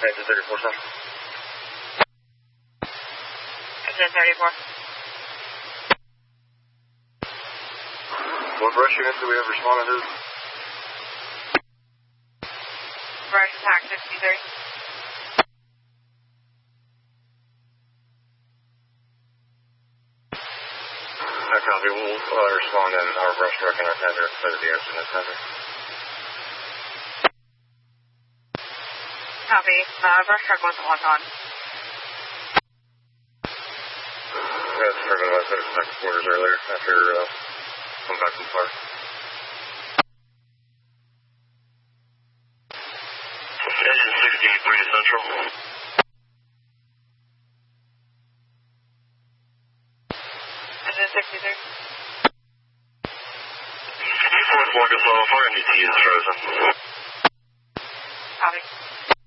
Engine 34 Central. Engine 34. What brush units do we have responding to? Brush attack 63. Copy. We'll respond in our brush truck and our tender instead of the incident tender. Copy. Brush truck wasn't locked on. That's driven by the back quarters earlier after coming back from fire. Engine 63 Central. Engine 63. Fourth Marcus Fire NDT is frozen. Copy.